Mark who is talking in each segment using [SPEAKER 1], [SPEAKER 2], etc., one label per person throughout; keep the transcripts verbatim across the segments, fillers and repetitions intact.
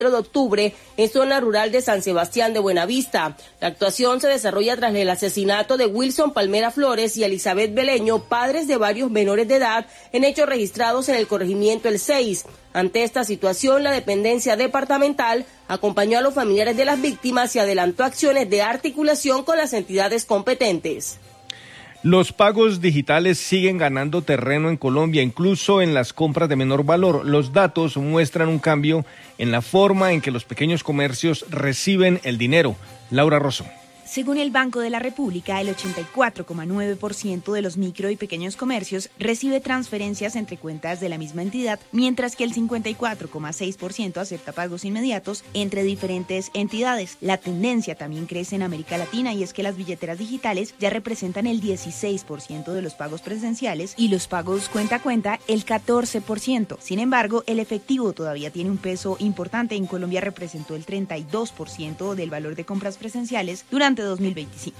[SPEAKER 1] de octubre en zona rural de San Sebastián de Buenavista. La actuación se desarrolla tras el asesinato de Wilson Palmera Flores y Elizabeth Beleño, padres de varios menores de edad, en hechos registrados en el corregimiento El seis. Ante esta situación, la dependencia departamental acompañó a los familiares de las víctimas y adelantó acciones de articulación con las entidades competentes.
[SPEAKER 2] Los pagos digitales siguen ganando terreno en Colombia, incluso en las compras de menor valor. Los datos muestran un cambio en la forma en que los pequeños comercios reciben el dinero. Laura Rosso.
[SPEAKER 3] Según el Banco de la República, el ochenta y cuatro coma nueve por ciento de los micro y pequeños comercios recibe transferencias entre cuentas de la misma entidad, mientras que el cincuenta y cuatro coma seis por ciento acepta pagos inmediatos entre diferentes entidades. La tendencia también crece en América Latina y es que las billeteras digitales ya representan el dieciséis por ciento de los pagos presenciales y los pagos cuenta a cuenta el catorce por ciento. Sin embargo, el efectivo todavía tiene un peso importante. En Colombia representó el treinta y dos por ciento del valor de compras presenciales durante dos mil veinticinco.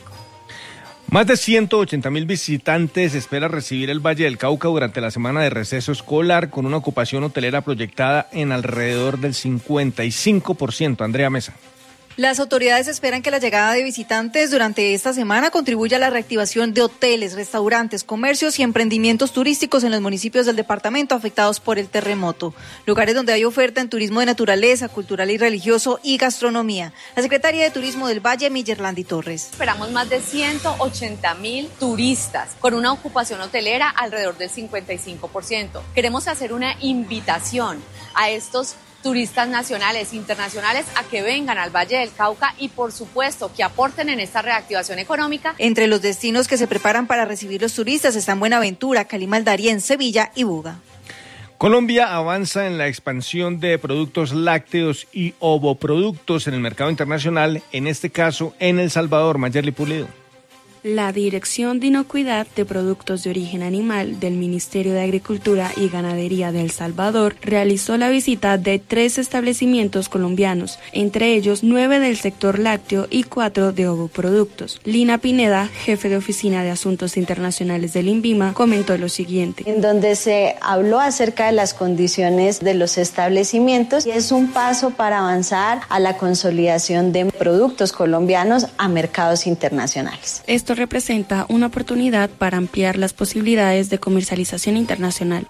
[SPEAKER 2] Más de ciento ochenta mil visitantes espera recibir el Valle del Cauca durante la semana de receso escolar, con una ocupación hotelera proyectada en alrededor del cincuenta y cinco por ciento. Andrea Mesa.
[SPEAKER 4] Las autoridades esperan que la llegada de visitantes durante esta semana contribuya a la reactivación de hoteles, restaurantes, comercios y emprendimientos turísticos en los municipios del departamento afectados por el terremoto, lugares donde hay oferta en turismo de naturaleza, cultural y religioso y gastronomía. La secretaria de Turismo del Valle, Millerlandi Torres.
[SPEAKER 5] Esperamos más de ciento ochenta mil turistas, con una ocupación hotelera alrededor del cincuenta y cinco por ciento. Queremos hacer una invitación a estos turistas nacionales e internacionales a que vengan al Valle del Cauca y, por supuesto, que aporten en esta reactivación económica.
[SPEAKER 4] Entre los destinos que se preparan para recibir los turistas están Buenaventura, Cali, Darién, Sevilla y Buga.
[SPEAKER 2] Colombia avanza en la expansión de productos lácteos y ovoproductos en el mercado internacional, en este caso en El Salvador. Mayerly Pulido.
[SPEAKER 6] La Dirección de Inocuidad de Productos de Origen Animal del Ministerio de Agricultura y Ganadería de El Salvador realizó la visita de tres establecimientos colombianos, entre ellos nueve del sector lácteo y cuatro de ovoproductos. Lina Pineda, jefe de Oficina de Asuntos Internacionales del INVIMA, comentó lo siguiente.
[SPEAKER 7] En donde se habló acerca de las condiciones de los establecimientos y es un paso para avanzar a la consolidación de productos colombianos a mercados internacionales.
[SPEAKER 6] Esto representa una oportunidad para ampliar las posibilidades de comercialización internacional.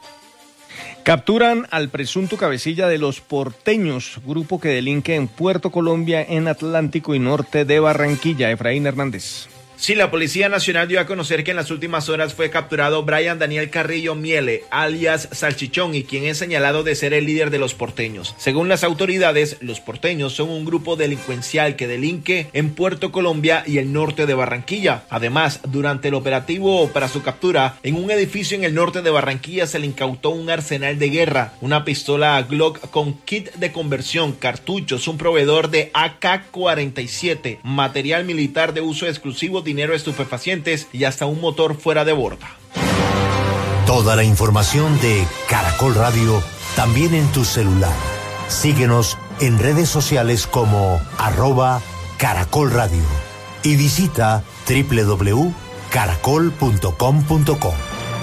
[SPEAKER 2] Capturan al presunto cabecilla de Los Porteños, grupo que delinque en Puerto Colombia, en Atlántico y norte de Barranquilla. Efraín Hernández.
[SPEAKER 8] Sí, la Policía Nacional dio a conocer que en las últimas horas fue capturado Brian Daniel Carrillo Miele, alias Salchichón, y quien es señalado de ser el líder de Los Porteños. Según las autoridades, Los Porteños son un grupo delincuencial que delinque en Puerto Colombia y el norte de Barranquilla. Además, durante el operativo para su captura, en un edificio en el norte de Barranquilla se le incautó un arsenal de guerra, una pistola Glock con kit de conversión, cartuchos, un proveedor de A K cuarenta y siete, material militar de uso exclusivo, dinero, estupefacientes y hasta un motor fuera de borda.
[SPEAKER 9] Toda la información de Caracol Radio también en tu celular. Síguenos en redes sociales como arroba Caracol Radio y visita doble u doble u doble u punto caracol punto com punto co.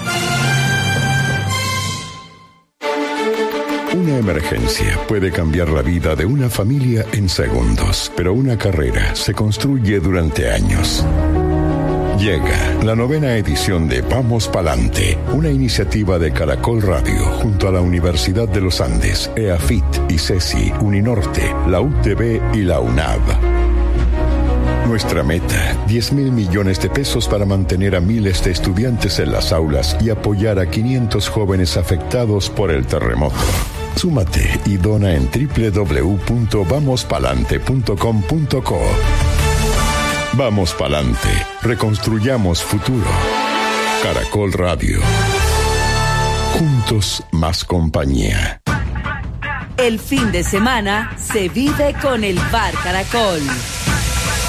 [SPEAKER 10] Una emergencia puede cambiar la vida de una familia en segundos, pero una carrera se construye durante años. Llega la novena edición de Vamos Palante, una iniciativa de Caracol Radio junto a la Universidad de los Andes, EAFIT, ICESI, Uninorte, la U T B y la UNAV. Nuestra meta, diez mil millones de pesos para mantener a miles de estudiantes en las aulas y apoyar a quinientos jóvenes afectados por el terremoto. Súmate y dona en doble u doble u doble u punto vamos palante punto com punto co. Vamos Palante, reconstruyamos futuro. Caracol Radio. Juntos más compañía.
[SPEAKER 11] El fin de semana se vive con el Bar Caracol.